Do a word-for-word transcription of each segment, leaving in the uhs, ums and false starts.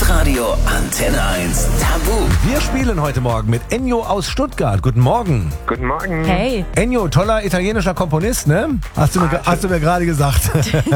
Hitradio Antenne eins Tabu. Wir spielen heute Morgen mit Ennio aus Stuttgart. Guten Morgen. Guten Morgen. Hey. Ennio, toller italienischer Komponist, ne? Hast du mir, hast du mir gerade gesagt.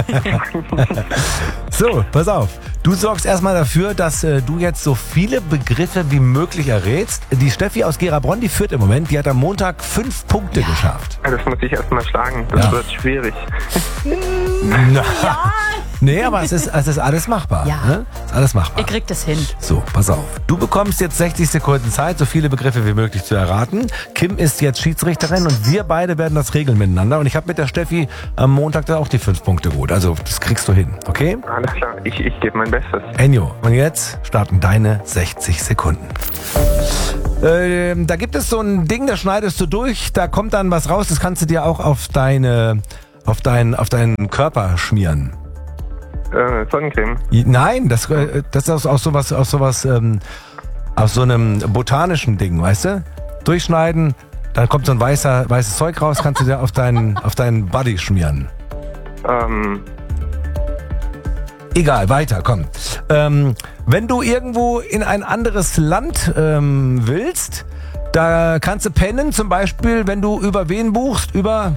So, pass auf. Du sorgst erstmal dafür, dass äh, du jetzt so viele Begriffe wie möglich errätst. Die Steffi aus Gerabron, die führt im Moment. Die hat am Montag fünf Punkte geschafft. Das muss ich erstmal schlagen. Das Ja. wird schwierig. Na, nee, aber es ist, es ist alles machbar. Ja. Ne? Ist alles machbar. Ihr kriegt es hin. So, pass auf. Du bekommst jetzt sechzig Sekunden Zeit, so viele Begriffe wie möglich zu erraten. Kim ist jetzt Schiedsrichterin und wir beide werden das regeln miteinander. Und ich habe mit der Steffi am Montag dann auch die fünf Punkte gut. Also, das kriegst du hin, okay? Alles klar. Ich, ich gebe mein Bestes. Ennio, und jetzt starten deine sechzig Sekunden. Ähm, da gibt es so ein Ding, das schneidest du durch, da kommt dann was raus, das kannst du dir auch auf deine, auf deinen, auf deinen Körper schmieren. Äh, Sonnencreme. Nein, das, äh, das ist aus, aus sowas, aus sowas, ähm, aus so einem botanischen Ding, weißt du? Durchschneiden, dann kommt so ein weißer, weißes Zeug raus, kannst du dir auf deinen, auf deinen Body schmieren. Ähm, Egal, weiter, komm. Ähm, wenn du irgendwo in ein anderes Land ähm, willst, da kannst du pennen, zum Beispiel, wenn du über wen buchst, über...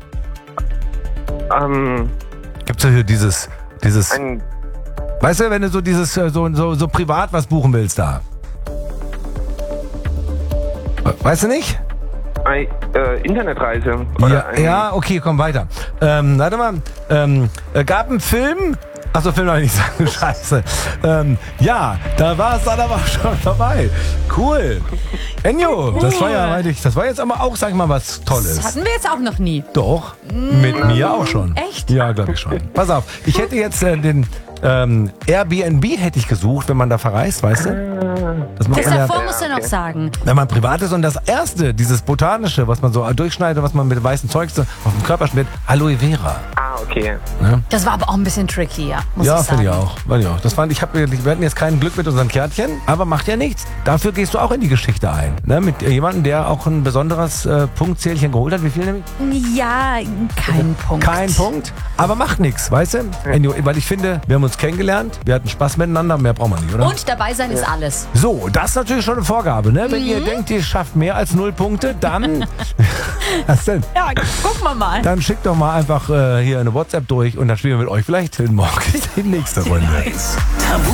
ähm, Gibt's ja hier dieses, dieses... ein, Weißt du, wenn du so dieses, äh, so, so, so privat was buchen willst da. Weißt du nicht? ein äh, Internetreise. Oder Ja, ein, ja, okay, komm weiter. Ähm, warte mal, ähm, äh, gab einen Film... Achso, Film noch nicht sagen, scheiße. Ähm, ja, da war es dann aber schon dabei. Cool. Ennio, das war ja, meine ich, das war jetzt aber auch, sag ich mal, was Tolles. Das hatten wir jetzt auch noch nie. Doch, mit mir auch schon. Echt? Ja, glaube ich schon. Pass auf, ich hätte jetzt äh, den ähm, Airbnb hätte ich gesucht, wenn man da verreist, weißt du? Das macht Das man ja, davor musst du noch okay. sagen. wenn man privat ist. Und das erste, dieses botanische, was man so durchschneidet, was man mit weißem Zeug so auf dem Körper schmiert, Aloe Vera. Ah, okay. Das war aber auch ein bisschen tricky, ja. Muss Ja, ich sagen. finde ich auch. Finde ich auch. Das fand ich, hab, wir hatten jetzt kein Glück mit unseren Kärtchen, aber macht ja nichts. Dafür gehst du auch in die Geschichte ein. Ne? Mit jemandem, der auch ein besonderes äh, Punktzählchen geholt hat. Wie viel nämlich? Ja, kein Punkt. Kein Punkt, aber macht nichts, weißt du? Ennio, weil ich finde, wir haben uns kennengelernt, wir hatten Spaß miteinander, mehr brauchen wir nicht, oder? Und dabei sein ist alles. So, das ist natürlich schon eine Vorgabe, ne? Wenn Mhm. ihr denkt, ihr schafft mehr als null Punkte, dann... Was denn? Ja, gucken wir mal. Dann schickt doch mal einfach äh, hier eine WhatsApp durch und dann spielen wir mit euch vielleicht morgen die nächste Runde. eins Tabu.